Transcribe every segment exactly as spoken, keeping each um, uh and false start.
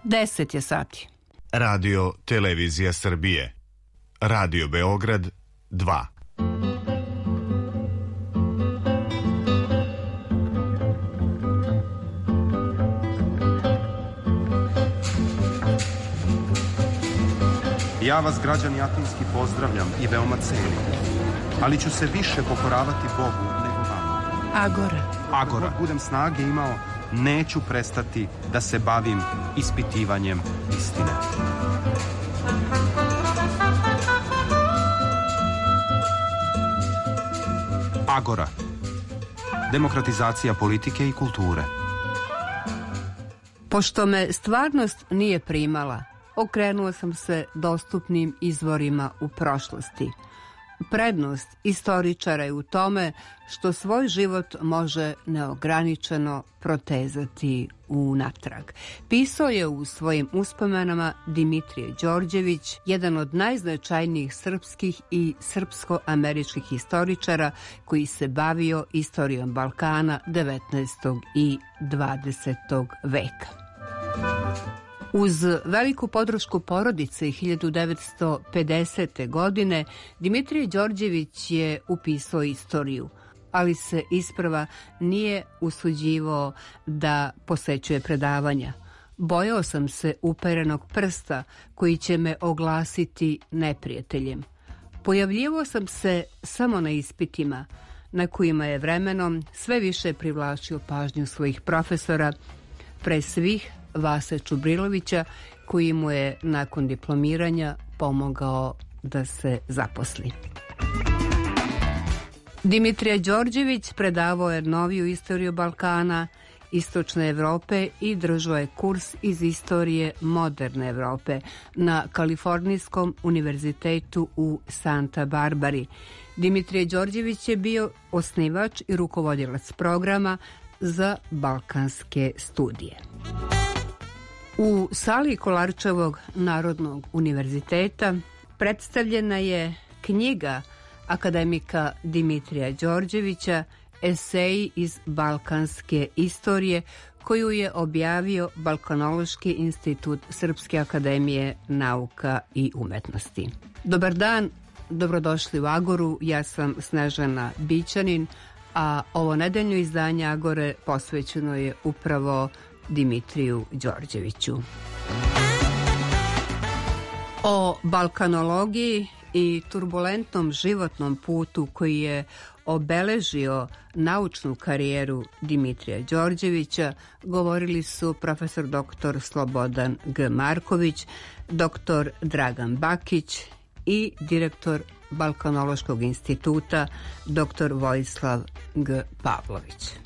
Deset je sati. Radio Televizija Srbije. Radio Beograd dva. Ja vas, građani Atinski, pozdravljam i veoma cenim, ali ću se više pokoravati Bogu nego vama. Agora. Agora. Ako budem snage imao, neću prestati da se bavim ispitivanjem istine. Agora. Demokratizacija politike i kulture. Pošto me stvarnost nije primala, okrenuo sam se dostupnim izvorima u prošlosti. Prednost istoričara je u tome što svoj život može neograničeno protezati unatrag. Pisao je u svojim uspomenama Dimitrije Đorđević, jedan od najznačajnijih srpskih i srpsko-američkih istoričara koji se bavio istorijom Balkana devetnaestog i dvadesetog veka. Uz veliku podršku porodice hiljadu devetsto pedesete. godine Dimitrije Đorđević je upisao istoriju, ali se isprva nije usuđivao da posećuje predavanja. Bojao sam se uperenog prsta koji će me oglasiti neprijateljem. Pojavljivao sam se samo na ispitima, na kojima je vremenom sve više privlačio pažnju svojih profesora, pre svih Vase Čubrilovića, koji mu je nakon diplomiranja pomogao da se zaposli. Dimitrije Đorđević predavao je noviju istoriju Balkana, istočne Evrope i držao je kurs iz istorije moderne Evrope na Kalifornijskom univerzitetu u Santa Barbari. Dimitrije Đorđević je bio osnivač i rukovodilac programa za balkanske studije. U sali Kolarčevog Narodnog univerziteta predstavljena je knjiga akademika Dimitrija Đorđevića Eseji iz balkanske istorije, koju je objavio Balkanološki institut Srpske akademije nauka i umetnosti. Dobar dan, dobrodošli u Agoru, ja sam Snežana Bićanin, a ovo nedeljno izdanje Agore posvećeno je upravo Dimitriju Đorđeviću. O balkanologiji i turbulentnom životnom putu koji je obeležio naučnu karijeru Dimitrija Đorđevića govorili su profesor doktor Slobodan G. Marković, doktor Dragan Bakić i direktor Balkanološkog instituta doktor Vojislav G. Pavlović.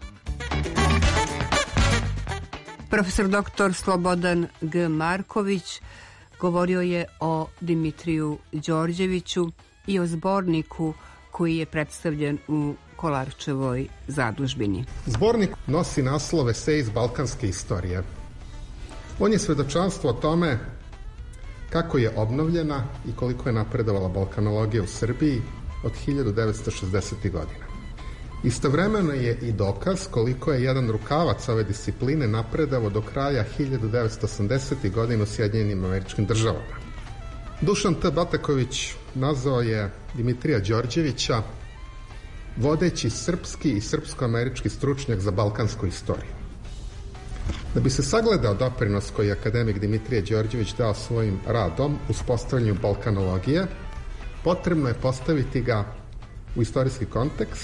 Profesor doktor Slobodan G. Marković govorio je o Dimitriju Đorđeviću i o zborniku koji je predstavljen u Kolarčevoj zadužbini. Zbornik nosi naslov Eseji iz balkanske istorije. On je svedočanstvo o tome kako je obnovljena i koliko je napredovala balkanologija u Srbiji od hiljadu devetsto šezdesetih. godina. Istovremeno je i dokaz koliko je jedan rukavac ove discipline napredovao do kraja hiljadu devetsto osamdesetih. godina u Sjedinjenim Američkim Državama. Dušan T. Bataković nazvao je Dimitrija Đorđevića vodeći srpski i srpsko-američki stručnjak za balkansku istoriju. Da bi se sagledao doprinos koji je akademik Dimitrije Đorđević dao svojim radom u uspostavljanju balkanologije, potrebno je postaviti ga u istorijski kontekst